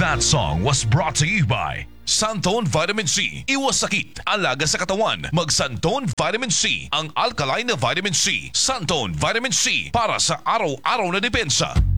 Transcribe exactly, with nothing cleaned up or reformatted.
That song was brought to you by Santone Vitamin C. Iwas sakit, alaga sa katawan. Mag Santone Vitamin C, ang alkaline na vitamin C. Santone Vitamin C para sa araw-araw na depensa.